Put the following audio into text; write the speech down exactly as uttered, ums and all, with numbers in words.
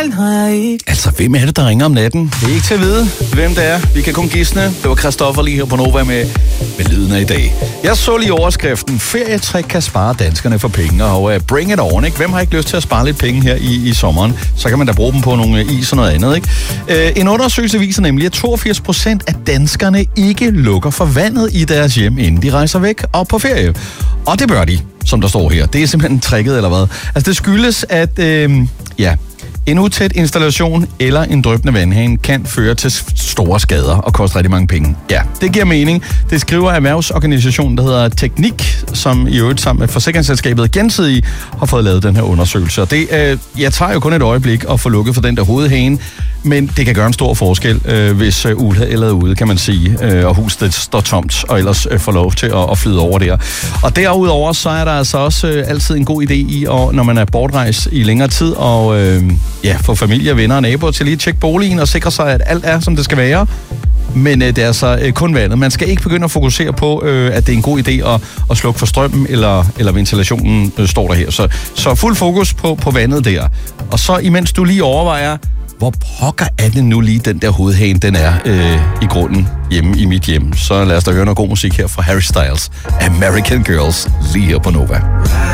Altså, hvem er det, der ringer om natten? Det er ikke til at vide, hvem det er. Vi kan kun gisne. Det var Christoffer lige her på Nova med, med lyden af i dag. Jeg så lige overskriften. Ferietræk kan spare danskerne for penge. Og uh, bring it on, ikke? Hvem har ikke lyst til at spare lidt penge her i, i sommeren? Så kan man da bruge dem på nogle is og noget andet, ikke? Uh, en undersøgelse viser nemlig, at toogfirs procent af danskerne ikke lukker for vandet i deres hjem, inden de rejser væk og på ferie. Og det bør de, som der står her. Det er simpelthen tricket, eller hvad? Altså, det skyldes, at øh, ja, en utæt installation eller en dryppende vandhane kan føre til store skader og koste rigtig mange penge. Ja, det giver mening. Det skriver erhvervsorganisationen, der hedder Teknik, som i øvrigt sammen med forsikringsselskabet Gensidige har fået lavet den her undersøgelse. Og det øh, jeg tager jo kun et øjeblik at få lukket for den der hovedhane, men det kan gøre en stor forskel, øh, hvis øh, uheldet er ude, kan man sige, øh, og huset står tomt, og ellers øh, får lov til at, at flyde over der. Og derudover, så er der altså også øh, altid en god idé i, og, når man er bortrejst i længere tid, og øh, ja, få familie, venner og naboer til lige at tjekke boligen og sikre sig, at alt er, som det skal være. Men øh, det er altså øh, kun vandet. Man skal ikke begynde at fokusere på, øh, at det er en god idé at, at slukke for strømmen eller, eller ventilationen, øh, står der her. Så, så fuld fokus på, på vandet der. Og så imens du lige overvejer, hvor pokker er det nu lige, den der hovedhane, den er øh, i grunden hjemme i mit hjem. Så lad os da høre noget god musik her fra Harry Styles. American Girls, lige her på Nova.